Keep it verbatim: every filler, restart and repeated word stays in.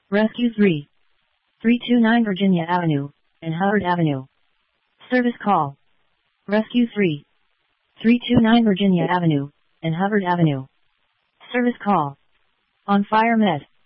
Rescue three. three two nine Virginia Avenue, and Howard Avenue. Service call. Rescue three. three two nine Virginia Avenue, and Howard Avenue. Service call. On fire med.